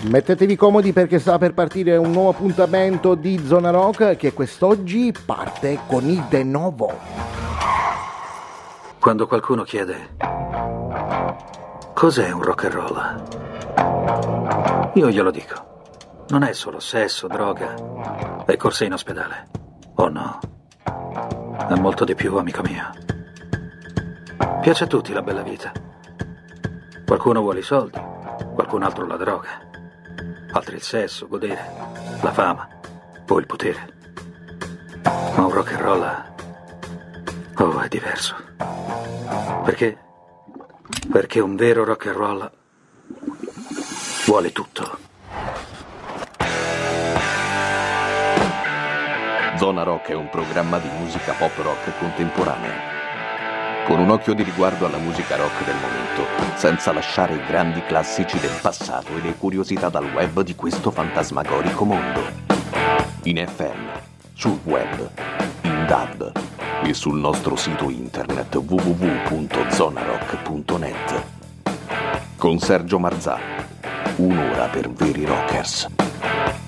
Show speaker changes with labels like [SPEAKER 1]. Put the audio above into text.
[SPEAKER 1] Mettetevi comodi perché sta per partire un nuovo appuntamento di Zona Rock che quest'oggi parte con il De Novo.
[SPEAKER 2] Quando qualcuno chiede cos'è un rock and roll, io glielo dico. Non è solo sesso, droga e corse in ospedale. Oh no, è molto di più, amico mio. Piace a tutti la bella vita. Qualcuno vuole i soldi, qualcun altro la droga, altri il sesso, godere, la fama o il potere. Ma un rock and roll, oh, è diverso. Perché? Perché un vero rock and roll vuole tutto.
[SPEAKER 3] Zona Rock è un programma di musica pop rock contemporanea, con un occhio di riguardo alla musica rock del momento, senza lasciare i grandi classici del passato e le curiosità dal web di questo fantasmagorico mondo. In FM, sul web, in DAB e sul nostro sito internet www.zonarock.net. Con Sergio Marzà, un'ora per veri rockers.